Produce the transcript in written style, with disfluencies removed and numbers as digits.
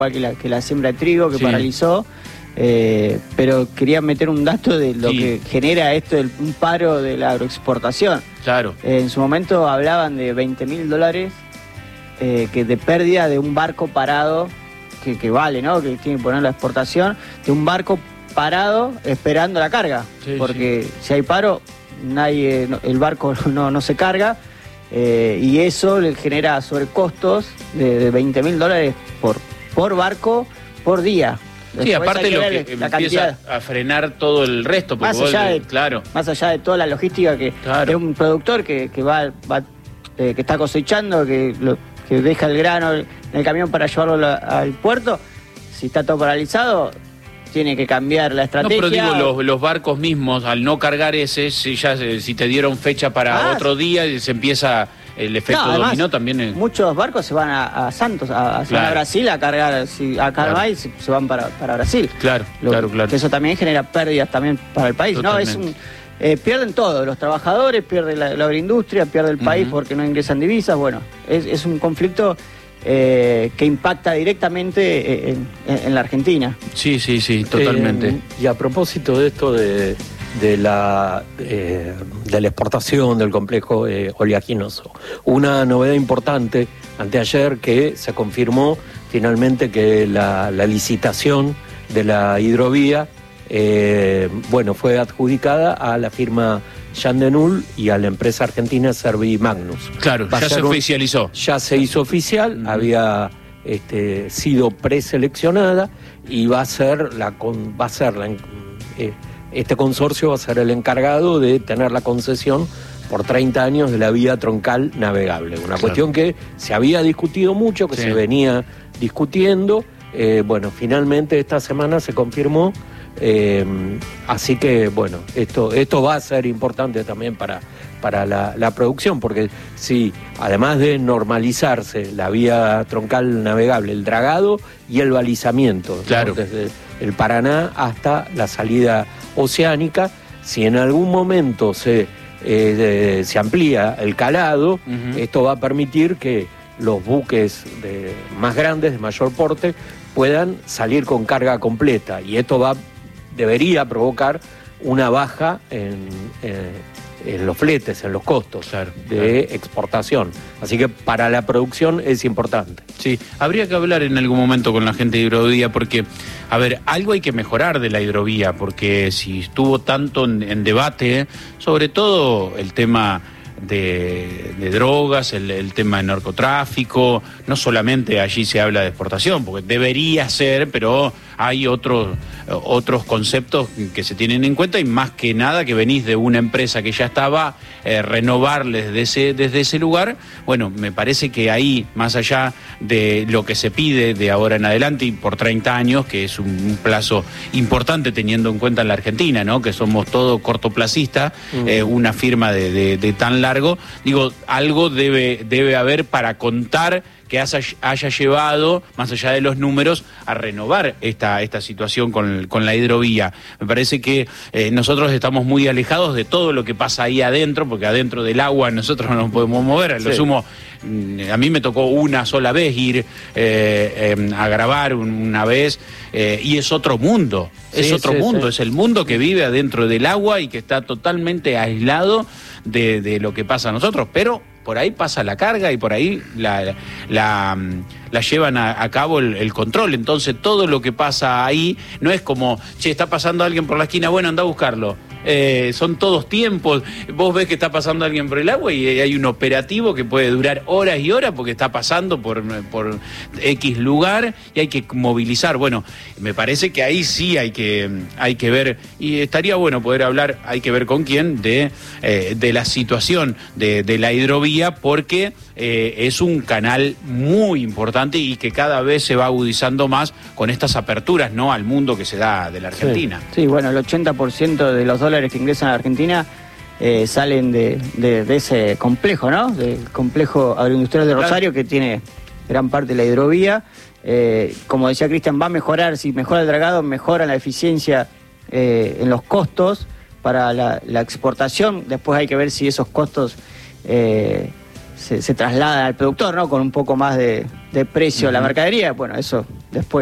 igual que la siembra de trigo, que paralizó. Pero quería meter un dato de lo que genera esto, un paro de la agroexportación. Claro. En su momento hablaban de $20.000 que de pérdida de un barco parado, que vale, ¿no? Que tiene que poner la exportación, de un barco parado esperando la carga. Porque si hay paro, el barco no se carga. Y eso le genera sobrecostos de $20.000 por barco por día. Sí, aparte lo que empieza a frenar todo el resto. Más allá de toda la logística que es un productor que está cosechando, que deja el grano en el camión para llevarlo al puerto. Si está todo paralizado, tiene que cambiar la estrategia. No, pero digo, los barcos mismos, al no cargar si te dieron fecha para otro día, se empieza el efecto dominó también. Muchos barcos se van a Santos, a Brasil a cargar, y se van para Brasil. Claro. Que eso también genera pérdidas también para el país. Totalmente. No, pierden todo, los trabajadores, pierde la agroindustria, pierde el país porque no ingresan divisas. Bueno, es un conflicto que impacta directamente en la Argentina. Sí, totalmente. Y a propósito de esto de la exportación del complejo oleaginoso, una novedad importante anteayer que se confirmó finalmente que la licitación de la hidrovía fue adjudicada a la firma Yandenul y a la empresa argentina Servimagnus. Claro, ya se oficializó. Ya se hizo oficial, había sido preseleccionada y este consorcio va a ser el encargado de tener la concesión por 30 años de la vía troncal navegable. Una cuestión que se había discutido mucho, que se venía discutiendo. Finalmente esta semana se confirmó. Así que, esto va a ser importante también para la producción, porque sí, además de normalizarse la vía troncal navegable, el dragado y el balizamiento, claro, desde el Paraná hasta la salida oceánica, si en algún momento se amplía el calado, esto va a permitir que los buques más grandes, de mayor porte, puedan salir con carga completa, y esto debería provocar una baja en los fletes, en los costos de exportación. Así que para la producción es importante. Sí, habría que hablar en algún momento con la gente de hidrovía, porque, algo hay que mejorar de la hidrovía, porque si estuvo tanto en debate, sobre todo el tema de drogas, el tema de narcotráfico, no solamente allí se habla de exportación, porque debería ser, pero hay otros conceptos que se tienen en cuenta, y más que nada que venís de una empresa que ya estaba, renovarles desde ese lugar. Bueno, me parece que ahí, más allá de lo que se pide de ahora en adelante y por 30 años, que es un plazo importante teniendo en cuenta en la Argentina, ¿no? Que somos todo cortoplacistas, una firma de tan largo, digo, algo debe haber para contar que haya llevado, más allá de los números, a renovar esta situación con la hidrovía. Me parece que nosotros estamos muy alejados de todo lo que pasa ahí adentro, porque adentro del agua nosotros no nos podemos mover. A lo sumo, a mí me tocó una sola vez ir a grabar una vez, y es otro mundo, es el mundo que vive adentro del agua y que está totalmente aislado de lo que pasa a nosotros, pero por ahí pasa la carga y por ahí la llevan a cabo el control. Entonces todo lo que pasa ahí no es como, está pasando alguien por la esquina, bueno, anda a buscarlo. Son todos tiempos. Vos ves que está pasando alguien por el agua y hay un operativo que puede durar horas y horas porque está pasando por X lugar y hay que movilizar. Bueno, me parece que ahí sí hay que ver, y estaría bueno poder hablar, hay que ver con quién, de la situación de la hidrovía, porque es un canal muy importante y que cada vez se va agudizando más con estas aperturas, ¿no?, al mundo que se da de la Argentina. Sí, bueno, el 80% de los dólares que ingresan a la Argentina salen de ese complejo, ¿no? Del complejo agroindustrial de Rosario, que tiene gran parte de la hidrovía. Como decía Cristian, va a mejorar, si mejora el dragado, mejora la eficiencia en los costos para la exportación. Después hay que ver si esos costos se traslada al productor, ¿no? Con un poco más de precio a la mercadería. Bueno, eso después